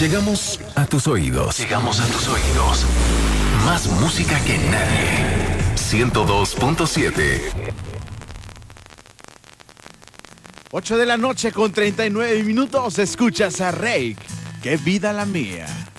Llegamos a tus oídos. Llegamos a tus oídos. Más música que nadie. 102.7. 8 de la noche con 39 minutos. Escuchas a Rake. ¡Qué vida la mía!